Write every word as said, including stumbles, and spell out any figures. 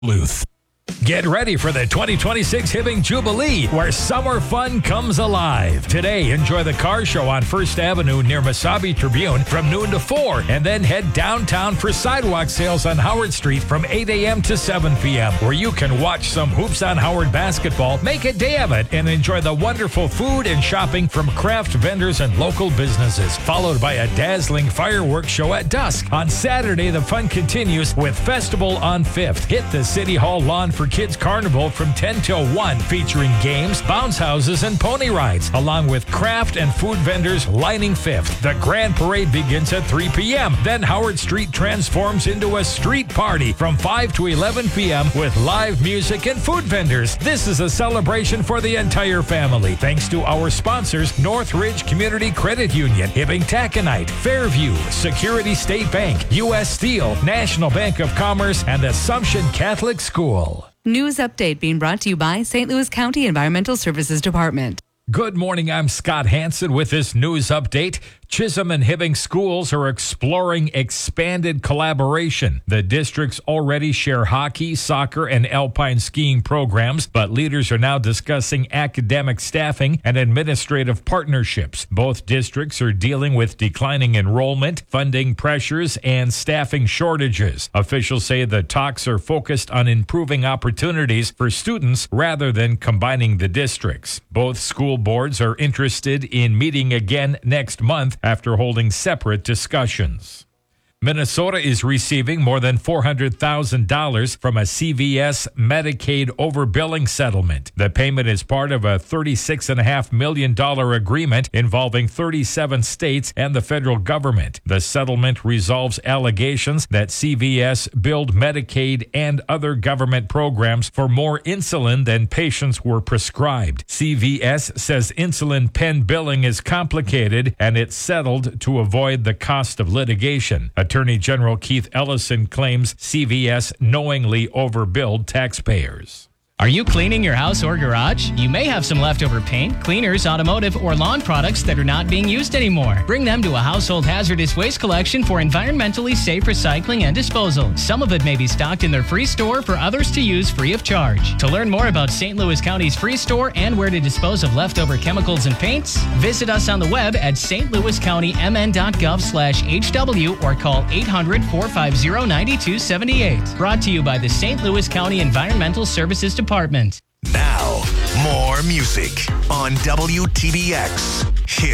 Luth. Get ready for the twenty twenty-six Hibbing Jubilee, where summer fun comes alive. Today, enjoy the car show on First Avenue near Mesabi Tribune from noon to four, and then head downtown for sidewalk sales on Howard Street from eight a.m. to seven p.m., where you can watch some Hoops on Howard basketball, make a day of it, and enjoy the wonderful food and shopping from craft vendors and local businesses, followed by a dazzling fireworks show at dusk. On Saturday, the fun continues with Festival on Fifth. Hit the City Hall lawn for Kids Carnival from ten till one, featuring games, bounce houses, and pony rides, along with craft and food vendors lining Fifth. The Grand Parade begins at three p.m. Then Howard Street transforms into a street party from five to eleven p.m. with live music and food vendors. This is a celebration for the entire family, thanks to our sponsors, Northridge Community Credit Union, Hibbing Taconite, Fairview, Security State Bank, U S Steel, National Bank of Commerce, and Assumption Catholic School. News update being brought to you by Saint Louis County Environmental Services Department. Good morning, I'm Scott Hansen with this news update. Chisholm and Hibbing schools are exploring expanded collaboration. The districts already share hockey, soccer, and alpine skiing programs, but leaders are now discussing academic staffing and administrative partnerships. Both districts are dealing with declining enrollment, funding pressures, and staffing shortages. Officials say the talks are focused on improving opportunities for students rather than combining the districts. Both school boards are interested in meeting again next month after holding separate discussions. Minnesota is receiving more than four hundred thousand dollars from a C V S Medicaid overbilling settlement. The payment is part of a thirty-six point five million dollars agreement involving thirty-seven states and the federal government. The settlement resolves allegations that C V S billed Medicaid and other government programs for more insulin than patients were prescribed. C V S says insulin pen billing is complicated, and it's settled to avoid the cost of litigation. Attorney General Keith Ellison claims C V S knowingly overbilled taxpayers. Are you cleaning your house or garage? You may have some leftover paint, cleaners, automotive, or lawn products that are not being used anymore. Bring them to a household hazardous waste collection for environmentally safe recycling and disposal. Some of it may be stocked in their free store for others to use free of charge. To learn more about Saint Louis County's free store and where to dispose of leftover chemicals and paints, visit us on the web at s t louis county m n dot gov slash h w or call eight hundred, four five zero, nine two seven eight. Brought to you by the Saint Louis County Environmental Services Department. Now, more music on W T B X. Hit